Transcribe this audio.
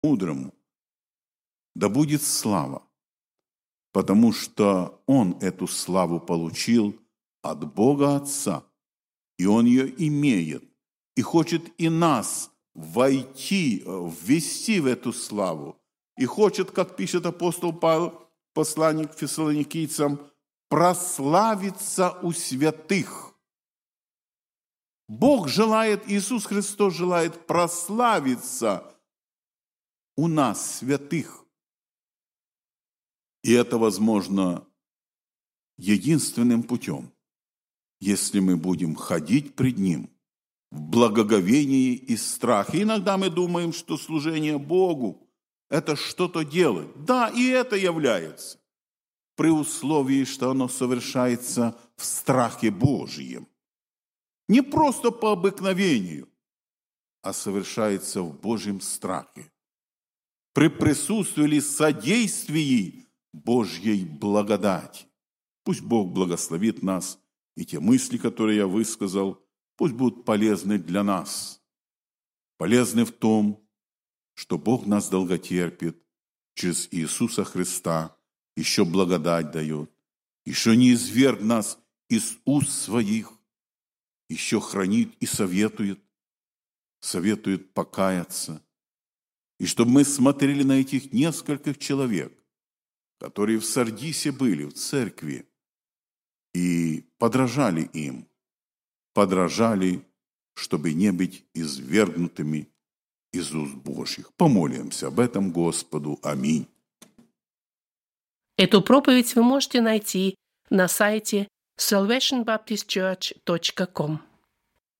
мудрому да будет слава, потому что он эту славу получил от Бога Отца, и он ее имеет, и хочет и нас ввести в эту славу, и хочет, как пишет апостол Павел, посланник к фессалоникийцам, прославиться у святых. Бог желает, Иисус Христос желает прославиться у нас, святых. И это возможно единственным путем, если мы будем ходить пред Ним в благоговении и страхе. Иногда мы думаем, что служение Богу – это что-то делать. Да, и это является, при условии, что оно совершается в страхе Божьем. Не просто по обыкновению, а совершается в Божьем страхе. При присутствии или содействии Божьей благодати. Пусть Бог благословит нас, и те мысли, которые я высказал, пусть будут полезны для нас. Полезны в том, что Бог нас долготерпит через Иисуса Христа, еще благодать дает, еще не изверг нас из уст своих, еще хранит и советует покаяться. И чтобы мы смотрели на этих нескольких человек, которые в Сардисе были, в церкви, и подражали им, чтобы не быть извергнутыми из уст Божьих. Помолимся об этом Господу. Аминь. Эту проповедь вы можете найти на сайте salvationbaptistchurch.com.